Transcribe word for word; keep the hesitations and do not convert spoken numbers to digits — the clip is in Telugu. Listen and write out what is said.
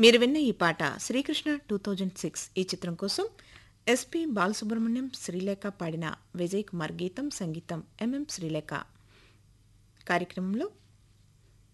మీరు విన్న ఈ పాట శ్రీకృష్ణ టూ థౌజండ్ సిక్స్ ఈ చిత్రం కోసం ఎస్పి బాలసుబ్రహ్మణ్యం శ్రీలేఖ పాడిన విజయ్ కుమార్ గీతం సంగీతం ఎంఎం శ్రీలేఖ. కార్యక్రమంలో